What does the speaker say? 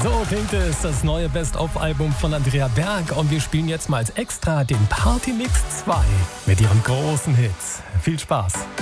So klingt es, das neue Best-of-Album von Andrea Berg. Und wir spielen jetzt mal als Extra den Party Mix 2 mit ihren großen Hits. Viel Spaß!